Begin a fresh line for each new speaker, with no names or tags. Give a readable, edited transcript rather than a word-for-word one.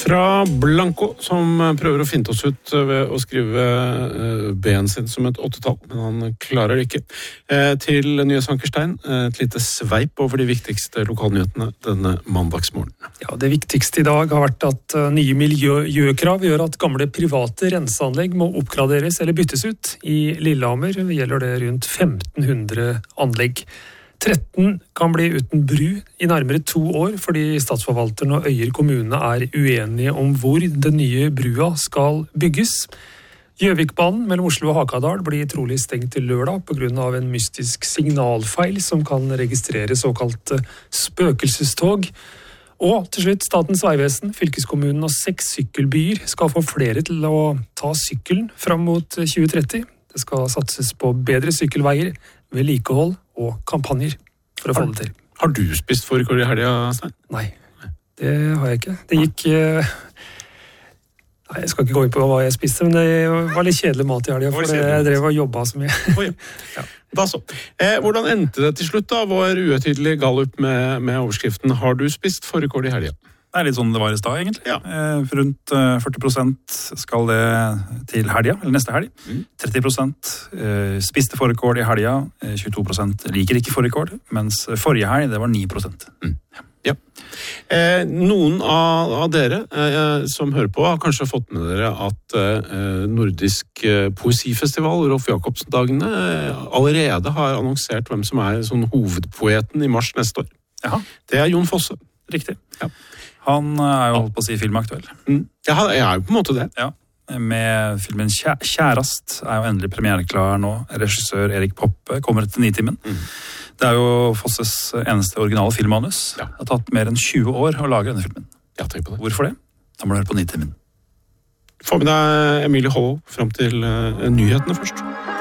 Fra Blanco, som prøver å finte oss ut ved å skrive B-en sin som et 8-tall, men han klarer det ikke. Til Nyhets Ankerstein, et lite sveip over de viktigste lokalnyhetene denne mandagsmorgen.
Ja, det viktigste i dag har vært at nye miljøkrav gjør at gamle private renseanlegg må oppgraderes eller byttes ut. I Lillehammer gjelder det rundt 1500 anlegg. 13 kan bli uten bru i nærmere 2 år, fordi statsforvalteren og Øyer kommune er uenige om hvor den nye brua skal bygges. Gjøvikbanen mellom Oslo og Hakadal blir trolig stengt til lørdag på grunn av en mystisk signalfeil som kan registrere såkalt spøkelsestog. Og til slutt, Statens vegvesen, fylkeskommunen og 6 sykkelbyer skal få flere til å ta sykkelen fram mot 2030. Det skal satses på bedre sykkelveier, vedlikehold og kampanjer for å få det til.
Har du spist fårikål i helga, Stein?
Nei, det har jeg ikke. Det gikk... Nei, jeg skal ikke gå inn på hva jeg spiste, men det var litt kjedelig mat i helga, for jeg drev og jobbet så mye.
Ja. Da så. Hvordan endte det til slutt da? Vår uetydelig gallup med overskriften «Har du spist fårikål i helga?»
Det er litt sånn det var i stad, egentlig.
Ja.
Rundt 40% skal det til helga, eller neste helg. 30% spiste fårikål i helga, 22% liker ikke fårikål, mens forrige helg det var 9%.
Ja. Noen av dere som hører på har kanskje fått med dere at Nordisk Poesifestival, Rolf Jacobsen-dagene, allerede har annonsert hvem som er sånn hovedpoeten i mars neste år.
Jaha.
Det er Jon Fosse.
Riktig.
Ja.
Han er jo holdt på å si filmaktuell.
Ja, jeg er jo på en måte det.
Ja, med filmen Kjærast er jo endelig premiereklar nå. Regissør Erik Poppe kommer til Nitimen. Det er jo Fosses eneste originale filmmanus.
Ja.
Det har tatt mer enn 20 år å lage denne filmen.
Ja, tenk på det.
Hvorfor det? Da må du høre på Nitimen.
Få med deg Emilie Hollow frem til nyhetene først.